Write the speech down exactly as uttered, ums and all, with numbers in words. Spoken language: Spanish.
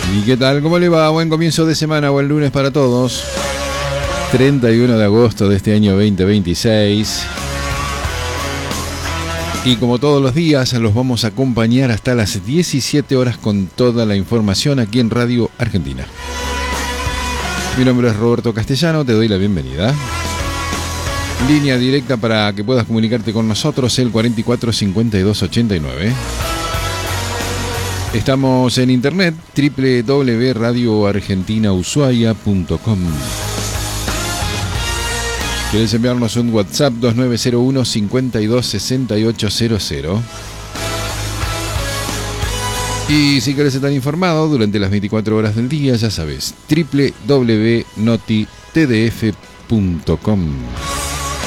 ¿Y qué tal? ¿Cómo le va? Buen comienzo de semana, buen lunes para todos. treinta y uno de agosto de este año veinte veintiséis. Y como todos los días, los vamos a acompañar hasta las diecisiete horas con toda la información aquí en Radio Argentina. Mi nombre es Roberto Castellano, te doy la bienvenida. Línea directa para que puedas comunicarte con nosotros, el cuarenta y cuatro cincuenta y dos ochenta y nueve. Estamos en internet, doble u doble u doble u punto radio argentina ushuaia punto com. ¿Quieres enviarnos un WhatsApp? Dos nueve cero uno, cincuenta y dos sesenta y ocho cero cero. Y si quieres estar informado durante las veinticuatro horas del día, ya sabes, doble u doble u doble u punto noti t d f punto com.